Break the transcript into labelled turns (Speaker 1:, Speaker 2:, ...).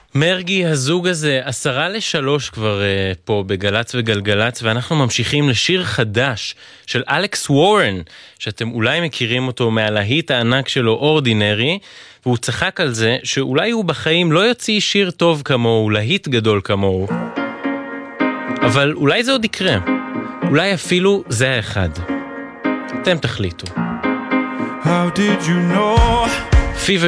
Speaker 1: מרגי, הזוג הזה, 2:50 כבר פה בגלץ וגלגלץ, ואנחנו ממשיכים לשיר חדש של אלכס וורן, שאתם אולי מכירים אותו מהלהיט הענק שלו אורדינרי, והוא צחק על זה שאולי הוא בחיים לא יוציא שיר טוב כמוהו, להיט גדול כמוהו. אבל אולי זה עוד יקרה, אולי אפילו זה האחד. אתם תחליטו.
Speaker 2: How did you know?
Speaker 1: Fever